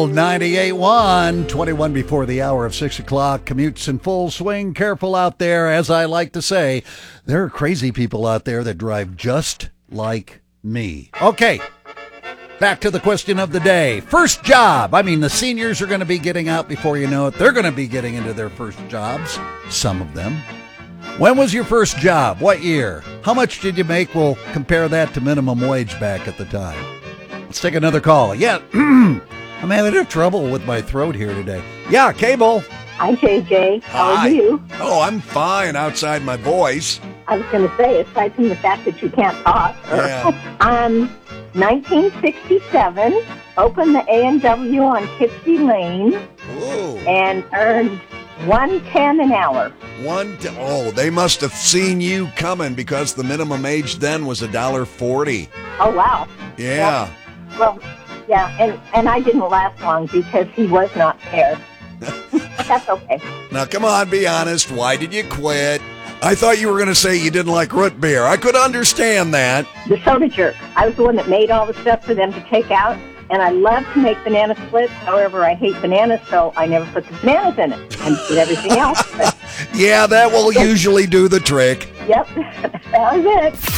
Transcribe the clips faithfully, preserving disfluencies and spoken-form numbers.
ninety-eight point one, twenty-one before the hour of six o'clock. Commutes in full swing. Careful out there. As I like to say, there are crazy people out there that drive just like me. Okay, back to the question of the day. First job. I mean, the seniors are going to be getting out before you know it. They're going to be getting into their first jobs, some of them. When was your first job? What year? How much did you make? We'll compare that to minimum wage back at the time. Let's take another call. Yeah, I'm having trouble with my throat here today. Yeah, Cable. Hi, J J. How Hi. are you? Oh, I'm fine outside my voice. I was going to say, aside from the fact that you can't talk, Yeah. um, nineteen sixty-seven, opened the A and W on Kipsey Lane Ooh. and earned one ten an hour. One. T- oh, they must have seen you coming because the minimum age then was a dollar forty. Oh, wow. Yeah. Well, yeah, and, and I didn't last long because he was not there. But that's okay. Now, come on, be honest. Why did you quit? I thought you were going to say you didn't like root beer. I could understand that. The soda jerk. I was the one that made all the stuff for them to take out, and I love to make banana splits. However, I hate bananas, so I never put the bananas in it. And did everything else. But, Yeah, that will usually do the trick. yep, that was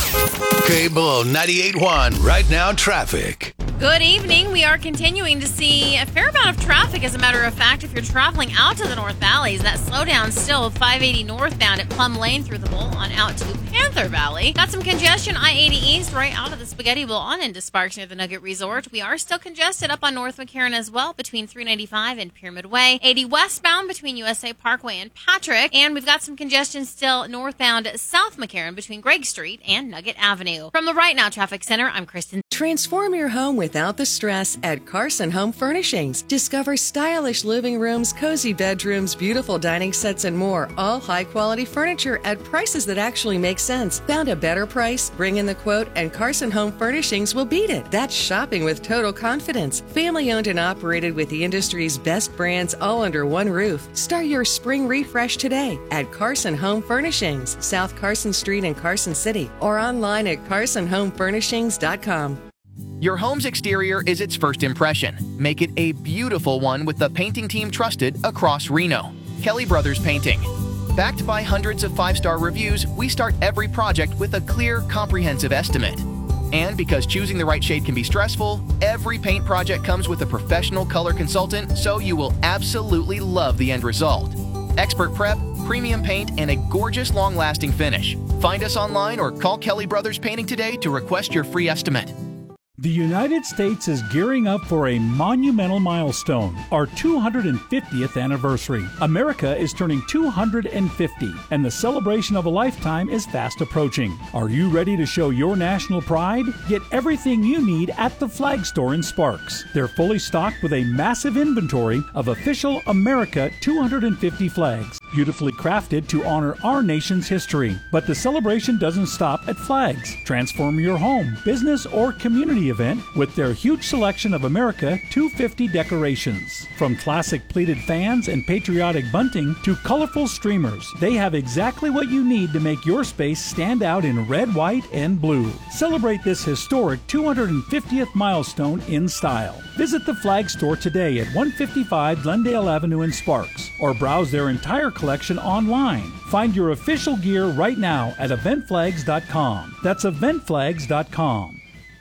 it. Cable ninety-eight point one, right now traffic. Good evening. We are continuing to see a fair amount of traffic, as a matter of fact, if you're traveling out to the North Valleys. That slowdown still five eighty northbound at Plum Lane through the Bowl on out to Panther Valley. Got some congestion I eighty east right out of the Spaghetti Bowl on into Sparks near the Nugget Resort. We are still congested up on North McCarran as well between three ninety-five and Pyramid Way. eighty westbound between U S A Parkway and Patrick. And we've got some congestion still northbound South McCarran between Gregg Street and Nugget Avenue. From the Right Now Traffic Center, I'm Kristen. Transform your home without the stress at Carson Home Furnishings. Discover stylish living rooms, cozy bedrooms, beautiful dining sets, and more. All high-quality furniture at prices that actually make sense. Found a better price? Bring in the quote, and Carson Home Furnishings will beat it. That's shopping with total confidence. Family-owned and operated with the industry's best brands all under one roof. Start your spring refresh today at Carson Home Furnishings, South Carson Street in Carson City, or online at carson home furnishings dot com. Your home's exterior is its first impression. Make it a beautiful one with the painting team trusted across Reno. Kelly Brothers Painting. Backed by hundreds of five-star reviews, we start every project with a clear, comprehensive estimate. And because choosing the right shade can be stressful, every paint project comes with a professional color consultant, so you will absolutely love the end result. Expert prep, premium paint, and a gorgeous long-lasting finish. Find us online or call Kelly Brothers Painting today to request your free estimate. The United States is gearing up for a monumental milestone, our two hundred fiftieth anniversary. America is turning two hundred fifty, and the celebration of a lifetime is fast approaching. Are you ready to show your national pride? Get everything you need at the Flag Store in Sparks. They're fully stocked with a massive inventory of official America two hundred fifty flags, beautifully crafted to honor our nation's history. But the celebration doesn't stop at flags. Transform your home, business, or community event with their huge selection of America two hundred fifty decorations. From classic pleated fans and patriotic bunting to colorful streamers, they have exactly what you need to make your space stand out in red, white, and blue. Celebrate this historic two hundred fiftieth milestone in style. Visit the Flag Store today at one fifty-five Glendale Avenue in Sparks, or browse their entire collection online. Find your official gear right now at event flags dot com. That's event flags dot com.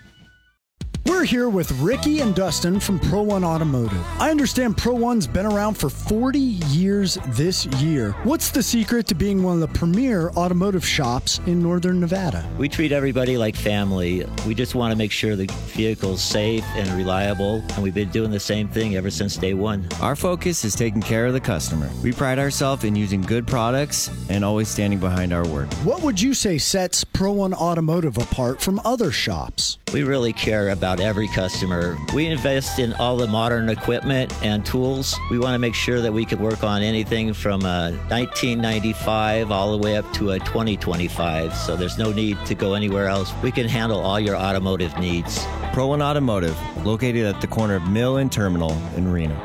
We're here with Ricky and Dustin from Pro One Automotive. I understand Pro One's been around for forty years this year. What's the secret to being one of the premier automotive shops in Northern Nevada? We treat everybody like family. We just want to make sure the vehicle's safe and reliable, and we've been doing the same thing ever since day one. Our focus is taking care of the customer. We pride ourselves in using good products and always standing behind our word. What would you say sets Pro One Automotive apart from other shops? We really care about every customer. We invest in all the modern equipment and tools. We want to make sure that we can work on anything from a nineteen ninety-five all the way up to a twenty twenty-five, so there's no need to go anywhere else. We can handle all your automotive needs. Pro One Automotive, located at the corner of Mill and Terminal in Reno.